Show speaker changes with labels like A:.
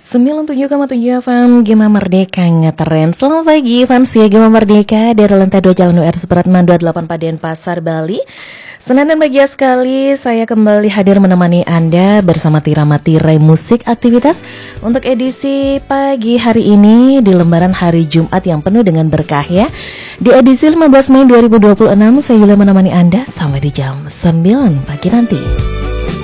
A: 97,7 FM Gema Merdeka ngetren. Selamat pagi fans ya Gema Merdeka dari lantai 2 Jalan UR Supratman 28 Padean Pasar Bali. Senang dan bahagia sekali saya kembali hadir menemani Anda bersama tirai musik aktivitas untuk edisi pagi hari ini di lembaran hari Jumat yang penuh dengan berkah ya. Di edisi 15 Mei 2026 saya Yulia menemani Anda sampai di jam 9 pagi nanti.